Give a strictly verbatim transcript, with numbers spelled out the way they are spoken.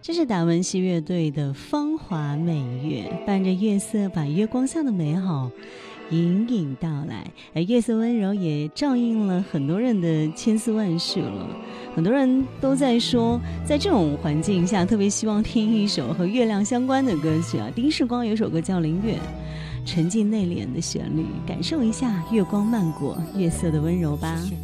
这是达文西乐队的芳华美月，伴着月色把月光下的美好隐隐到来，而月色温柔也照应了很多人的千丝万绪了。很多人都在说，在这种环境下特别希望听一首和月亮相关的歌曲啊。丁世光有首歌叫《灵月》，沉静内敛的旋律，感受一下月光漫过月色的温柔吧。